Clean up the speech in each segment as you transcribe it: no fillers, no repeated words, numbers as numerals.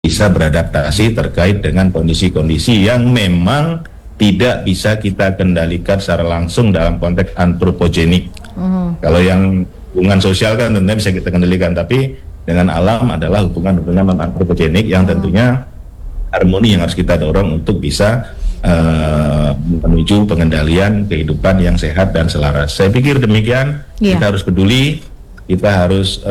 bisa beradaptasi terkait dengan kondisi-kondisi yang memang tidak bisa kita kendalikan secara langsung dalam konteks antropogenik. Kalau yang hubungan sosial kan tentunya bisa kita kendalikan, tapi dengan alam adalah hubungan-hubungan non-antropogenik yang tentunya harmoni yang harus kita dorong untuk bisa menuju pengendalian kehidupan yang sehat dan selaras. Saya pikir demikian. Kita harus peduli, kita harus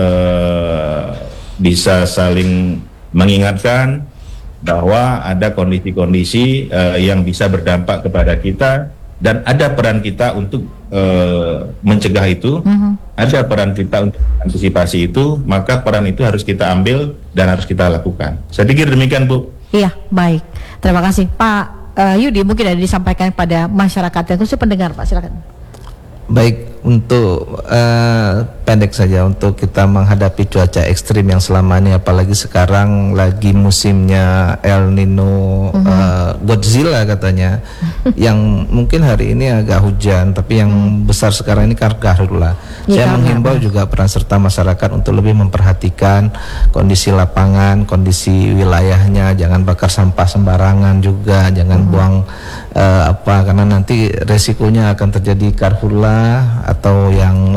bisa saling mengingatkan bahwa ada kondisi-kondisi yang bisa berdampak kepada kita dan ada peran kita untuk mencegah itu, ada peran kita untuk antisipasi itu, maka peran itu harus kita ambil dan harus kita lakukan. Saya pikir demikian, Bu. Iya, baik. Terima kasih, Pak Yudi. Mungkin ada disampaikan pada masyarakat yang khusus pendengar, Pak, silakan. Baik, untuk pendek saja, untuk kita menghadapi cuaca ekstrim yang selama ini, apalagi sekarang lagi musimnya El Nino, Godzilla katanya, yang mungkin hari ini agak hujan, tapi yang besar sekarang ini karhutla. Saya menghimbau juga peran serta masyarakat untuk lebih memperhatikan kondisi lapangan, kondisi wilayahnya, jangan bakar sampah sembarangan juga, jangan buang karena nanti resikonya akan terjadi karhutla atau yang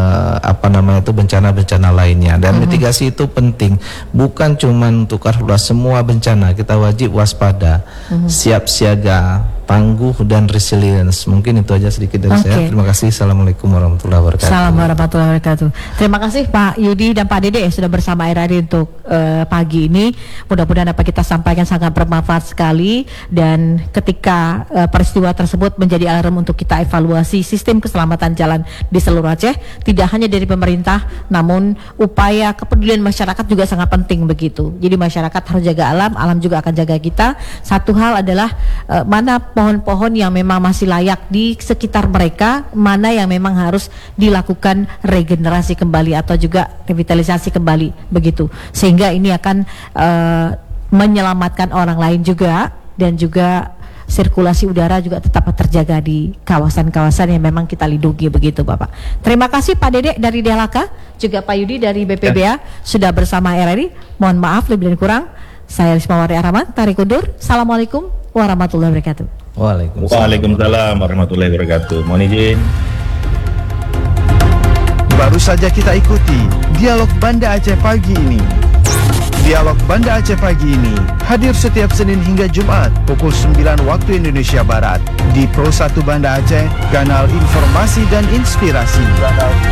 bencana-bencana lainnya. Dan mitigasi itu penting, bukan cuma untuk karhutla, semua bencana kita wajib waspada, siap siaga, tangguh dan resilience. Mungkin itu aja sedikit dari saya. Terima kasih. Assalamualaikum warahmatullahi wabarakatuh. Assalamualaikum warahmatullahi wabarakatuh. Terima kasih Pak Yudi dan Pak Dede sudah bersama RRI untuk pagi ini. Mudah-mudahan apa kita sampaikan sangat bermanfaat sekali, dan ketika peristiwa tersebut menjadi alarm untuk kita evaluasi sistem keselamatan jalan di seluruh Aceh, tidak hanya dari pemerintah, namun upaya kepedulian masyarakat juga sangat penting begitu. Jadi masyarakat harus jaga alam, alam juga akan jaga kita. Satu hal adalah mana pohon-pohon yang memang masih layak di sekitar mereka, mana yang memang harus dilakukan regenerasi kembali atau juga revitalisasi kembali begitu, sehingga ini akan menyelamatkan orang lain juga, dan juga sirkulasi udara juga tetap terjaga di kawasan-kawasan yang memang kita lindungi begitu, Bapak. Terima kasih Pak Dede dari Delaka, juga Pak Yudi dari BPBA sudah bersama RRI. Mohon maaf lebih dan kurang. Saya Risma Wari Arhaman, tarik undur. Assalamualaikum warahmatullahi wabarakatuh. Waalaikumsalam warahmatullahi wabarakatuh. Mohon izin. Baru saja kita ikuti Dialog Banda Aceh pagi ini. Dialog Banda Aceh pagi ini hadir setiap Senin hingga Jumat pukul 9 waktu Indonesia Barat di Pro 1 Banda Aceh, kanal informasi dan inspirasi.